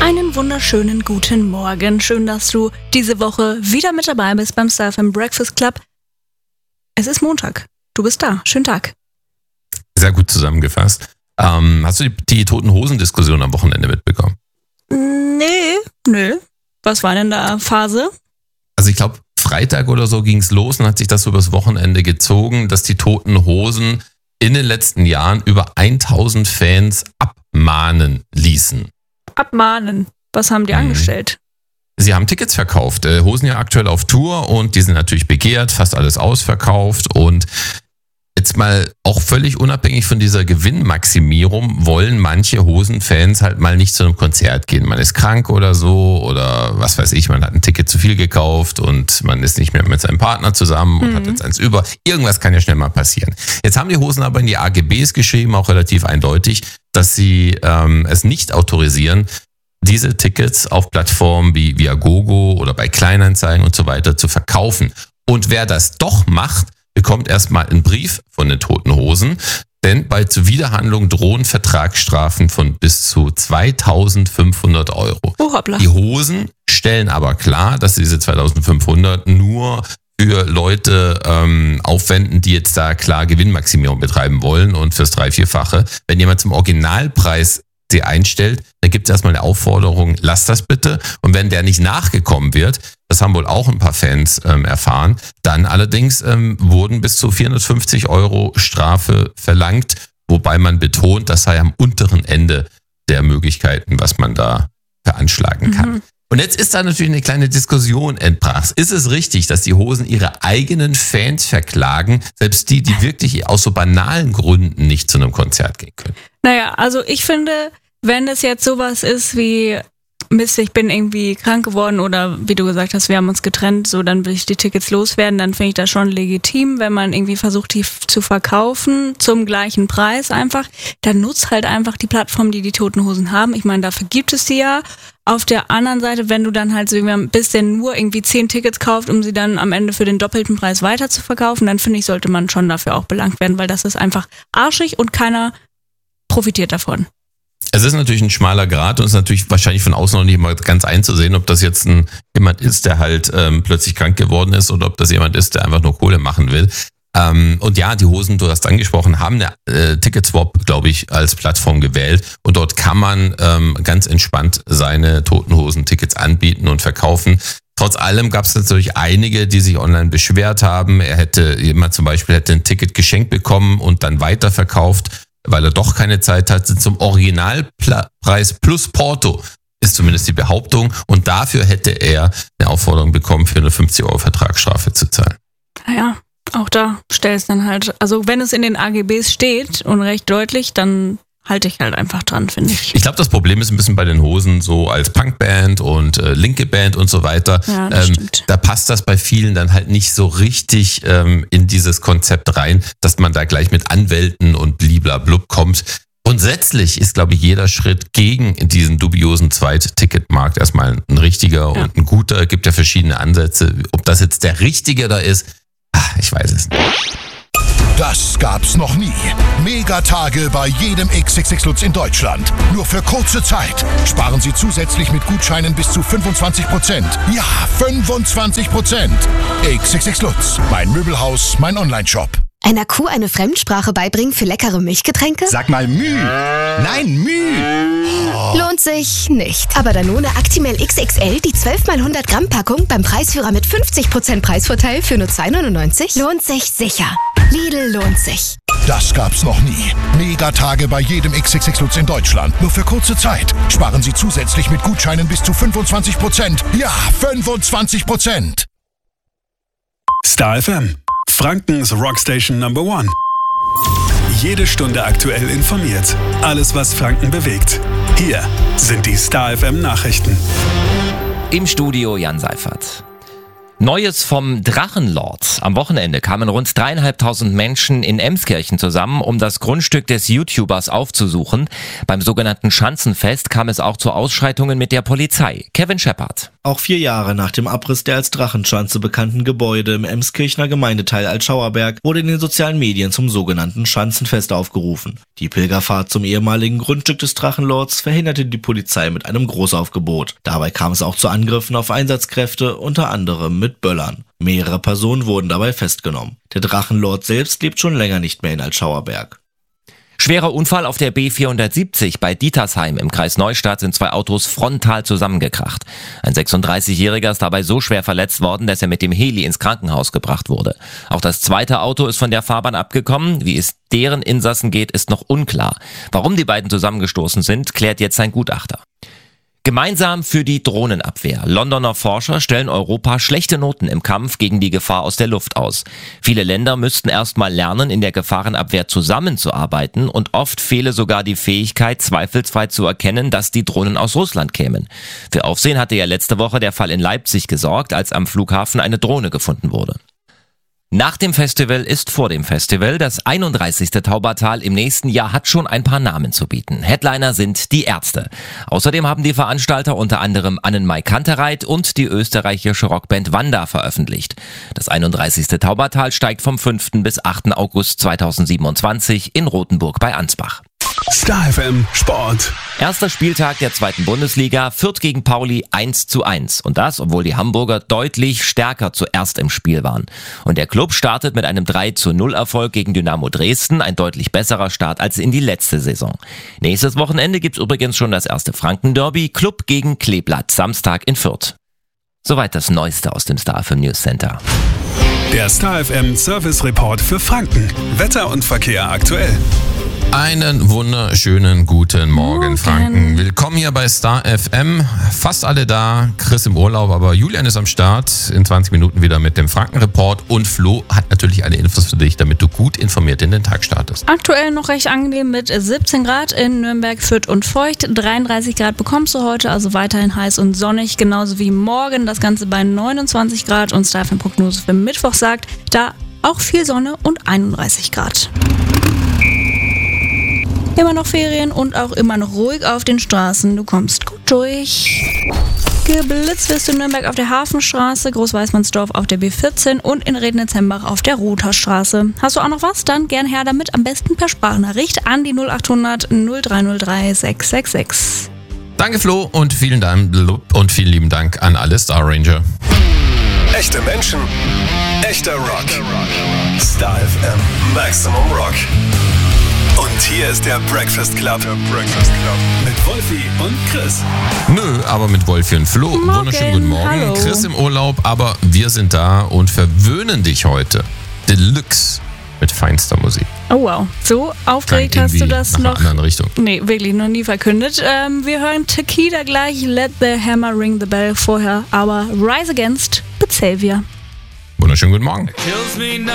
Einen wunderschönen guten Morgen. Schön, dass du diese Woche wieder mit dabei bist beim StarFM Breakfast Club. Es ist Montag. Du bist da. Schönen Tag. Sehr gut zusammengefasst. Hast du die Toten-Hosen-Diskussion am Wochenende mitbekommen? Nee. Was war denn da Phase? Also ich glaube, Freitag oder so ging es los und hat sich das so übers Wochenende gezogen, dass die Toten Hosen in den letzten Jahren über 1000 Fans abmahnen ließen. Abmahnen? Was haben die angestellt? Sie haben Tickets verkauft. Hosen ja aktuell auf Tour und die sind natürlich begehrt, fast alles ausverkauft. Und jetzt mal auch völlig unabhängig von dieser Gewinnmaximierung wollen manche Hosenfans halt mal nicht zu einem Konzert gehen. Man ist krank oder so oder was weiß ich, man hat ein Ticket zu viel gekauft und man ist nicht mehr mit seinem Partner zusammen und hat jetzt eins über. Irgendwas kann ja schnell mal passieren. Jetzt haben die Hosen aber in die AGBs geschrieben, auch relativ eindeutig, dass sie es nicht autorisieren, diese Tickets auf Plattformen wie Viagogo oder bei Kleinanzeigen und so weiter zu verkaufen. Und wer das doch macht, bekommt erstmal einen Brief von den Toten Hosen, denn bei Zuwiderhandlung drohen Vertragsstrafen von bis zu 2.500 €. Oh, hoppla. Die Hosen stellen aber klar, dass sie diese 2.500 nur für Leute aufwenden, die jetzt da klar Gewinnmaximierung betreiben wollen und fürs 3-4-fache. Wenn jemand zum Originalpreis sie einstellt, dann gibt es erstmal eine Aufforderung, lass das bitte. Und wenn der nicht nachgekommen wird, das haben wohl auch ein paar Fans erfahren, dann allerdings wurden bis zu 450 € Strafe verlangt, wobei man betont, das sei am unteren Ende der Möglichkeiten, was man da veranschlagen kann. Und jetzt ist da natürlich eine kleine Diskussion entbrach. Ist es richtig, dass die Hosen ihre eigenen Fans verklagen, selbst die wirklich aus so banalen Gründen nicht zu einem Konzert gehen können? Naja, also ich finde, wenn das jetzt sowas ist wie Mist, ich bin irgendwie krank geworden oder wie du gesagt hast, wir haben uns getrennt, so dann will ich die Tickets loswerden, dann finde ich das schon legitim, wenn man irgendwie versucht, die zu verkaufen zum gleichen Preis einfach, dann nutzt halt einfach die Plattform, die Toten Hosen haben. Ich meine, dafür gibt es die ja. Auf der anderen Seite, wenn du dann halt so ein bisschen nur irgendwie 10 Tickets kauft, um sie dann am Ende für den doppelten Preis weiter zu verkaufen, dann finde ich, sollte man schon dafür auch belangt werden, weil das ist einfach arschig und keiner profitiert davon. Es ist natürlich ein schmaler Grat und es ist natürlich wahrscheinlich von außen noch nicht mal ganz einzusehen, ob das jetzt jemand ist, der halt plötzlich krank geworden ist oder ob das jemand ist, der einfach nur Kohle machen will. Und ja, die Hosen, du hast angesprochen, haben eine Ticketswap, glaube ich, als Plattform gewählt und dort kann man ganz entspannt seine Toten Hosen-Tickets anbieten und verkaufen. Trotz allem gab es natürlich einige, die sich online beschwert haben. Jemand zum Beispiel hätte ein Ticket geschenkt bekommen und dann weiterverkauft, weil er doch keine Zeit hatte, zum Originalpreis plus Porto, ist zumindest die Behauptung. Und dafür hätte er eine Aufforderung bekommen, 450 € Vertragsstrafe zu zahlen. Naja, auch da stellst dann halt, also wenn es in den AGBs steht und recht deutlich, dann halte ich halt einfach dran, finde ich. Ich glaube, das Problem ist ein bisschen bei den Hosen so als Punkband und linke Band und so weiter. Ja, das stimmt. Da passt das bei vielen dann halt nicht so richtig in dieses Konzept rein, dass man da gleich mit Anwälten und bliblablub kommt. Grundsätzlich ist, glaube ich, jeder Schritt gegen diesen dubiosen Zweit-Ticketmarkt erstmal ein richtiger und ein guter. Es gibt ja verschiedene Ansätze. Ob das jetzt der richtige da ist, ich weiß es nicht. Das gab's noch nie. Megatage bei jedem XXX Lutz in Deutschland. Nur für kurze Zeit. Sparen Sie zusätzlich mit Gutscheinen bis zu 25%. Ja, 25%. XXX Lutz. Mein Möbelhaus, mein Onlineshop. Einer Kuh eine Fremdsprache beibringen für leckere Milchgetränke? Sag mal Müh. Nein, Müh. Lohnt sich nicht. Aber Danone Actimel XXL, die 12x100 Gramm Packung beim Preisführer mit 50% Preisvorteil für nur 2,99? Lohnt sich sicher. Lidl lohnt sich. Das gab's noch nie. Megatage bei jedem XXX Lutz in Deutschland. Nur für kurze Zeit. Sparen Sie zusätzlich mit Gutscheinen bis zu 25%. Ja, 25%. StarFM, Frankens Rockstation Number 1. Jede Stunde aktuell informiert. Alles, was Franken bewegt. Hier sind die StarFM Nachrichten. Im Studio Jan Seifert. Neues vom Drachenlord. Am Wochenende kamen rund 3.500 Menschen in Emskirchen zusammen, um das Grundstück des YouTubers aufzusuchen. Beim sogenannten Schanzenfest kam es auch zu Ausschreitungen mit der Polizei. Kevin Shepard. Auch 4 Jahre nach dem Abriss der als Drachenschanze bekannten Gebäude im Emskirchener Gemeindeteil Altschauerberg wurde in den sozialen Medien zum sogenannten Schanzenfest aufgerufen. Die Pilgerfahrt zum ehemaligen Grundstück des Drachenlords verhinderte die Polizei mit einem Großaufgebot. Dabei kam es auch zu Angriffen auf Einsatzkräfte, unter anderem mit Böllern. Mehrere Personen wurden dabei festgenommen. Der Drachenlord selbst lebt schon länger nicht mehr in Altschauerberg. Schwerer Unfall auf der B470 bei Dietersheim im Kreis Neustadt, sind 2 Autos frontal zusammengekracht. Ein 36-Jähriger ist dabei so schwer verletzt worden, dass er mit dem Heli ins Krankenhaus gebracht wurde. Auch das zweite Auto ist von der Fahrbahn abgekommen. Wie es deren Insassen geht, ist noch unklar. Warum die beiden zusammengestoßen sind, klärt jetzt ein Gutachter. Gemeinsam für die Drohnenabwehr. Londoner Forscher stellen Europa schlechte Noten im Kampf gegen die Gefahr aus der Luft aus. Viele Länder müssten erstmal lernen, in der Gefahrenabwehr zusammenzuarbeiten, und oft fehle sogar die Fähigkeit, zweifelsfrei zu erkennen, dass die Drohnen aus Russland kämen. Für Aufsehen hatte ja letzte Woche der Fall in Leipzig gesorgt, als am Flughafen eine Drohne gefunden wurde. Nach dem Festival ist vor dem Festival. Das 31. Taubertal im nächsten Jahr hat schon ein paar Namen zu bieten. Headliner sind die Ärzte. Außerdem haben die Veranstalter unter anderem Annenmai Kantereit und die österreichische Rockband Wanda veröffentlicht. Das 31. Taubertal steigt vom 5. bis 8. August 2027 in Rothenburg bei Ansbach. Star FM Sport. Erster Spieltag der 2. Bundesliga, Fürth gegen Pauli 1:1. Und das, obwohl die Hamburger deutlich stärker zuerst im Spiel waren. Und der Club startet mit einem 3:0 Erfolg gegen Dynamo Dresden, ein deutlich besserer Start als in die letzte Saison. Nächstes Wochenende gibt's übrigens schon das erste Franken-Derby, Club gegen Kleeblatt, Samstag in Fürth. Soweit das Neueste aus dem Star FM News Center. Der Star FM Service Report für Franken. Wetter und Verkehr aktuell. Einen wunderschönen guten Morgen, Franken. Willkommen hier bei Star FM. Fast alle da, Chris im Urlaub, aber Julian ist am Start. In 20 Minuten wieder mit dem Franken-Report. Und Flo hat natürlich alle Infos für dich, damit du gut informiert in den Tag startest. Aktuell noch recht angenehm mit 17 Grad in Nürnberg, Fürth und Feucht. 33 Grad bekommst du heute, also weiterhin heiß und sonnig, genauso wie morgen. Das Ganze bei 29 Grad, und Star FM-Prognose für Mittwoch sagt, da auch viel Sonne und 31 Grad. Immer noch Ferien und auch immer noch ruhig auf den Straßen. Du kommst gut durch. Geblitzt wirst du in Nürnberg auf der Hafenstraße, Großweißmannsdorf auf der B14 und in Rednitzembach auf der Rothausstraße. Hast du auch noch was? Dann gern her damit, am besten per Sprachnachricht an die 0800 0303 666. Danke Flo und vielen lieben Dank an alle Star Ranger. Echte Menschen, echter Rock. Star FM Maximum Rock. Und hier ist der Breakfast Club. Mit Wolfi und Chris. Nö, aber mit Wolfi und Flo. Morgen. Wunderschönen guten Morgen. Hallo. Chris im Urlaub, aber wir sind da und verwöhnen dich heute. Deluxe mit feinster Musik. Oh wow, so aufgeregt Klang hast du irgendwie das nach einer noch? anderen Richtung. Nee, wirklich noch nie verkündet. Wir hören Tequila gleich, Let the Hammer Ring the Bell vorher, aber Rise Against mit Xavier. Wunderschönen guten Morgen.